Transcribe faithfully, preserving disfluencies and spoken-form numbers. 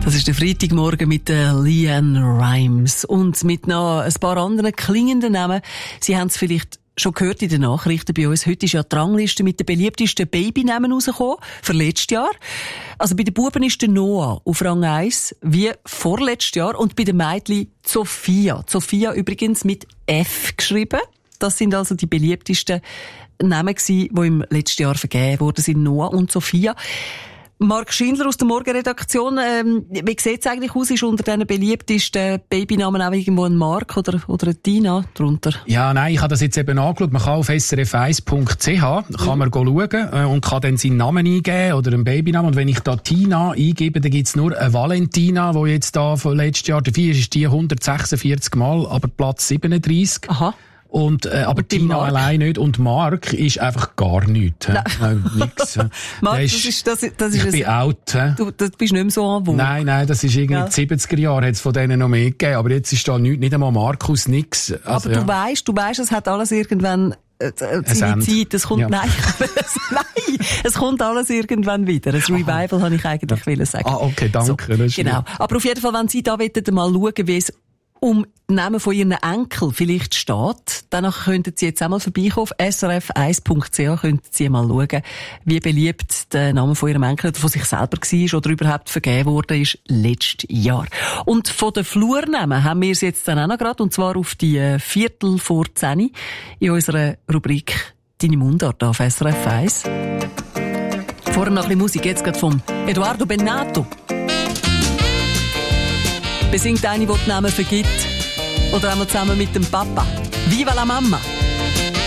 Das ist der Freitagmorgen mit der LeAnn Rimes und mit noch ein paar anderen klingenden Namen. Sie haben es vielleicht schon gehört in den Nachrichten bei uns. Heute ist ja die Rangliste mit den beliebtesten Babynamen rausgekommen, für letztes Jahr. Also bei den Buben ist der Noah auf Rang eins, wie vorletztes Jahr. Und bei den Mädchen Sophia. Sophia übrigens mit F geschrieben. Das sind also die beliebtesten Namen gewesen, die im letzten Jahr vergeben wurden, sind Noah und Sophia. Marc Schindler aus der Morgenredaktion, ähm, wie sieht es eigentlich aus? Ist unter diesen beliebtesten Babynamen auch irgendwo ein Marc oder, oder eine Tina drunter? Ja, nein, ich habe das jetzt eben angeschaut. Man kann auf s r f eins punkt c h kann man schauen äh, und kann dann seinen Namen eingeben oder einen Babynamen. Und wenn ich da Tina eingebe, dann gibt's nur eine Valentina, die jetzt da von letztes Jahr dabei ist, ist die hundertsechsundvierzig Mal, aber Platz siebenunddreissig. Aha. Und, äh, aber und Tina Mark? Allein nicht. Und Mark ist einfach gar nichts. Nein. Nein, nix. Mark, das ist, das, das ist ich bin out. He? Du, du bist nicht mehr so an Wohl. Nein, nein, das ist irgendwie ja. In den siebziger Jahren hat es von denen noch mehr gegeben. Aber jetzt ist da nichts, nicht einmal Markus, nix. Also, aber ja. du weisst, du weisst, es hat alles irgendwann äh, seine Zeit. Es kommt, ja. nein, nein, es kommt alles irgendwann wieder. Ein Revival, habe ich eigentlich ja. sagen. Ah, okay, danke. So, genau. Aber auf jeden Fall, wenn Sie da mal schauen, wie es um den Namen von Ihren Enkel vielleicht steht, danach könnten Sie jetzt einmal vorbeikommen auf s r f eins punkt c h, könnten Sie mal schauen, wie beliebt der Name von Ihrem Enkel oder von sich selber war oder überhaupt vergeben worden ist letztes Jahr. Und von den Flurnamen haben wir es jetzt dann auch noch gerade, und zwar auf die Viertel vor zehn in unserer Rubrik «Deine Mundart» auf S R F eins. Vorher noch ein bisschen Musik, jetzt gerade vom Eduardo Bennato. Besingt eine, die die Namen vergibt. Oder einmal zusammen mit dem Papa. Viva la Mama!